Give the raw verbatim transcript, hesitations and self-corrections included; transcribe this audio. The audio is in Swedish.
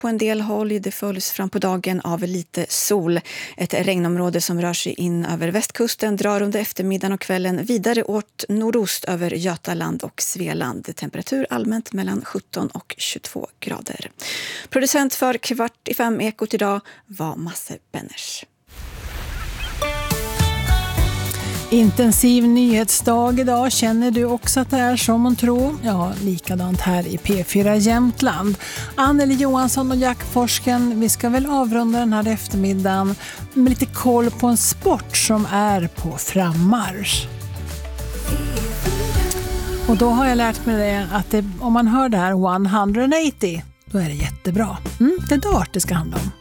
på en del håll. Det följs fram på dagen av lite sol. Ett regnområde som rör sig in över västkusten drar under eftermiddagen och kvällen vidare åt nordost över Götaland och Svealand. Temperatur allmänt mellan sjutton och tjugotvå grader. Producent för Kvart i fem Ekot idag var Masse Benners. Intensiv nyhetsdag idag. Känner du också att det är som man tror? Ja, likadant här i P fyra Jämtland. Anneli Johansson och Jack Forsken, vi ska väl avrunda den här eftermiddagen med lite koll på en sport som är på frammarsch. Och då har jag lärt mig det att det, om man hör det här hundraåttio, då är det jättebra. Mm, det är dart det ska handla om.